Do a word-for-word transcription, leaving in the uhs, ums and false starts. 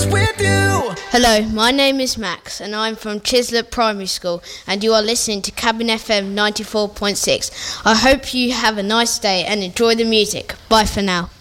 with you. Hello, my name is Max and I'm from Chislett Primary School and you are listening to Cabin F M ninety-four point six. I hope you have a nice day and enjoy the music. Bye for now.